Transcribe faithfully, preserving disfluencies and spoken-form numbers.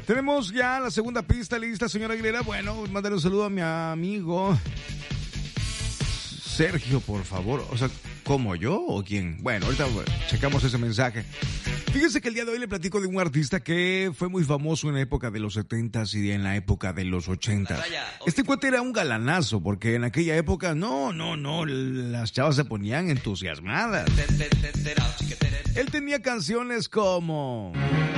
Tenemos ya la segunda pista lista, señora Aguilera. Bueno, mandarle un saludo a mi amigo Sergio, por favor. O sea, ¿cómo yo o quién? Bueno, ahorita checamos ese mensaje. Fíjense que el día de hoy le platico de un artista que fue muy famoso en la época de los setentas y en la época de los ochentas. Este cuate era un galanazo, porque en aquella época, no, no, no, las chavas se ponían entusiasmadas. Él tenía canciones como...